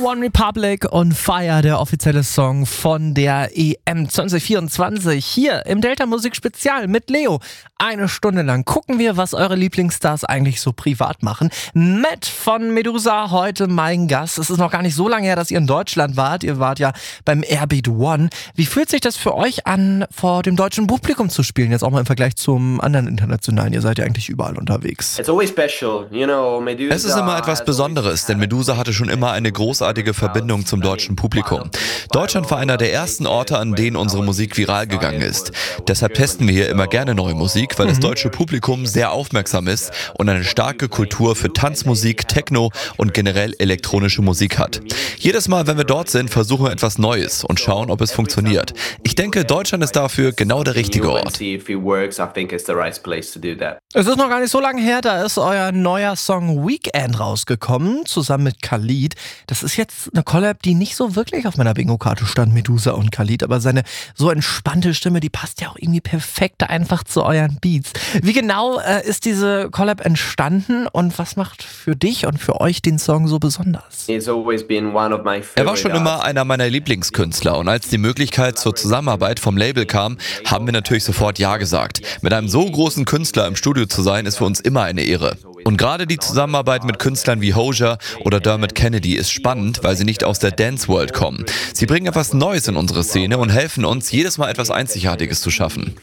One Republic on Fire, der offizielle Song von der EM 2024 hier im Delta Musik Spezial mit Leo. Eine Stunde lang gucken wir, was eure Lieblingsstars eigentlich so privat machen. Matt von Medusa, heute mein Gast. Es ist noch gar nicht so lange her, dass ihr in Deutschland wart. Ihr wart ja beim Airbeat One. Wie fühlt sich das für euch an, vor dem deutschen Publikum zu spielen? Jetzt auch mal im Vergleich zum anderen internationalen. Ihr seid ja eigentlich überall unterwegs. Es ist immer etwas Besonderes, denn Medusa hatte schon immer eine großartige Verbindung zum deutschen Publikum. Deutschland war einer der ersten Orte, an denen unsere Musik viral gegangen ist. Deshalb testen wir hier immer gerne neue Musik, weil das deutsche Publikum sehr aufmerksam ist und eine starke Kultur für Tanzmusik, Techno und generell elektronische Musik hat. Jedes Mal, wenn wir dort sind, versuchen wir etwas Neues und schauen, ob es funktioniert. Ich denke, Deutschland ist dafür genau der richtige Ort. Es ist noch gar nicht so lange her, da ist euer neuer Song Weekend rausgekommen, zusammen mit Khalid. Das ist jetzt eine Collab, die nicht so wirklich auf meiner Bingo-Karte stand, Medusa und Khalid, aber seine so entspannte Stimme, die passt ja auch irgendwie perfekt einfach zu euren Beats. Wie genau ist diese Collab entstanden und was macht für dich und für euch den Song so besonders? Er war schon immer einer meiner Lieblingskünstler und als die Möglichkeit zur Zusammenarbeit vom Label kam, haben wir natürlich sofort Ja gesagt. Mit einem so großen Künstler im Studio zu sein, ist für uns immer eine Ehre. Und gerade die Zusammenarbeit mit Künstlern wie Hozier oder Dermot Kennedy ist spannend, weil sie nicht aus der Dance World kommen. Sie bringen etwas Neues in unsere Szene und helfen uns, jedes Mal etwas Einzigartiges zu schaffen.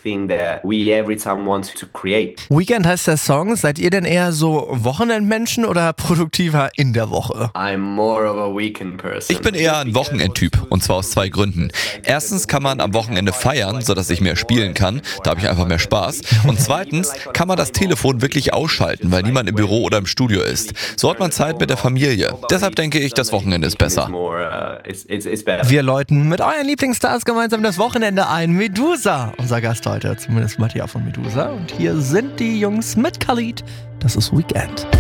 Weekend heißt der Song. Seid ihr denn eher so Wochenendmenschen oder produktiver in der Woche? Ich bin eher ein Wochenendtyp und zwar aus zwei Gründen. Erstens kann man am Wochenende feiern, sodass ich mehr spielen kann. Da habe ich einfach mehr Spaß. Und zweitens kann man das Telefon wirklich ausschalten, weil niemand im Büro oder im Studio ist. So hat man Zeit mit der Familie. Deshalb denke ich, das Wochenende ist besser. Wir läuten mit euren Lieblingsstars gemeinsam das Wochenende ein. Medusa, unser Gast heute, zumindest Matthias von Medusa. Und hier sind die Jungs mit Khalid. Das ist Weekend.